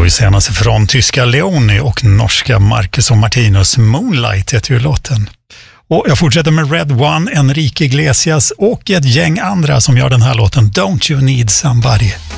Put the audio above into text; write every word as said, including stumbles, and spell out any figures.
ju senast från tyska Leoni och norska Marcus och Martinus. Moonlight heter ju låten. Och jag fortsätter med Red One, Enrique Iglesias och ett gäng andra som gör den här låten Don't You Need Somebody.